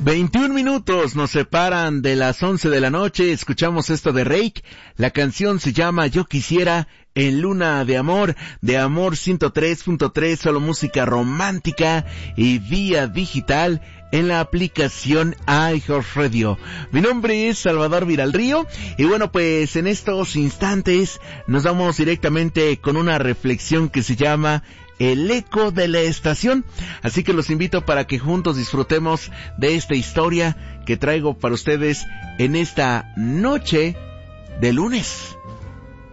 21 minutos nos separan de las 11 de la noche. Escuchamos esto de Reik. La canción se llama Yo Quisiera, en Luna de Amor 103.3, solo música romántica y vía digital en la aplicación iHeartRadio. Mi nombre es Salvador Viralrío y bueno, pues en estos instantes nos vamos directamente con una reflexión que se llama El eco de la estación. Así que los invito para que juntos disfrutemos de esta historia que traigo para ustedes en esta noche de lunes.